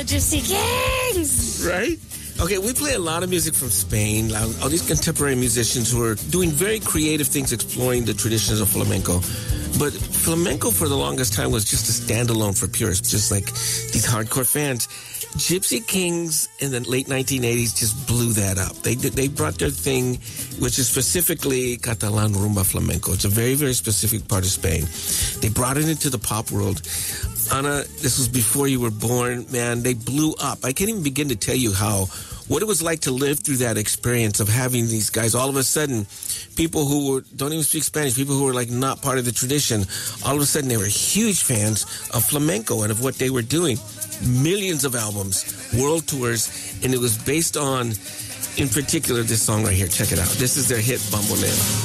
the Gypsy Kings. Right? Okay, we play a lot of music from Spain, all these contemporary musicians who are doing very creative things, exploring the traditions of flamenco. But flamenco for the longest time was just a standalone for purists, just like these hardcore fans. Gypsy Kings in the late 1980s just blew that up. They brought their thing, which is specifically Catalan rumba flamenco. It's a very, very specific part of Spain. They brought it into the pop world. Ana, this was before you were born, man. They blew up. I can't even begin to tell you what it was like to live through that experience of having these guys. All of a sudden, people who don't even speak Spanish, people who were like not part of the tradition, all of a sudden they were huge fans of flamenco and of what they were doing. Millions of albums, world tours, and it was based on, in particular, this song right here. Check it out. This is their hit, Bamboleo.